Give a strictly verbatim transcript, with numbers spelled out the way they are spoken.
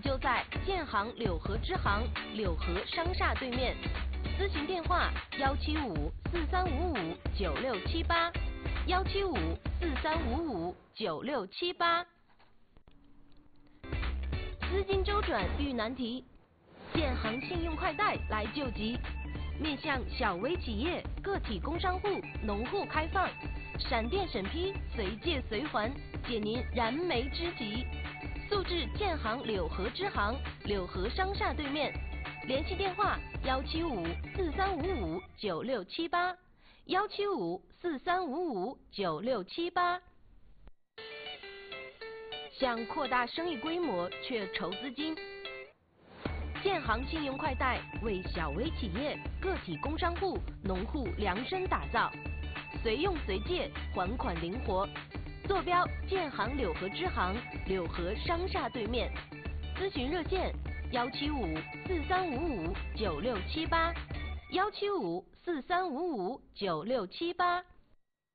就在建行柳河支行柳河商厦对面。咨询电话：幺七五四三五五九六七八，幺七五四三五五九六七八。资金周转遇难题，建行信用快贷来救急。面向小微企业、个体工商户、农户开放，闪电审批，随借随还，解您燃眉之急。速至建行柳河支行柳河商厦对面，联系电话：幺七五四三五五九六七八，幺七五四三五五九六七八。想扩大生意规模却筹资金，建行信用快贷为小微企业、个体工商户、农户量身打造，随用随借，还款灵活。坐标：建行柳河支行柳河商厦对面。咨询热线：幺七五四三五五九六七八，幺七五四三五五九六七八。